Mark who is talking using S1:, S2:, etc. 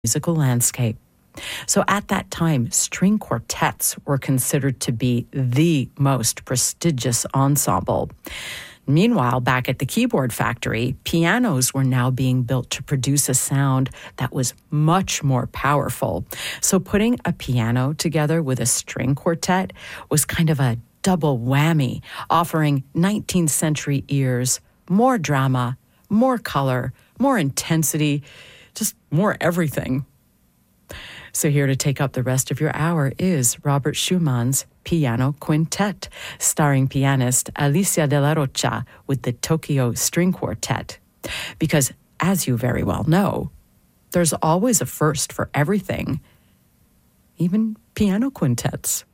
S1: musical landscape. So at that time, string quartets were considered to be the most prestigious ensemble. Meanwhile, back at the keyboard factory, pianos were now being built to produce a sound that was much more powerful. So putting a piano together with a string quartet was kind of a double whammy, offering 19th century ears more drama, more color, more intensity, just more everything. So here to take up the rest of your hour is Robert Schumann's Piano Quintet, starring pianist Alicia de la Rocha with the Tokyo String Quartet. Because, as you very well know, there's always a first for everything, even piano quintets.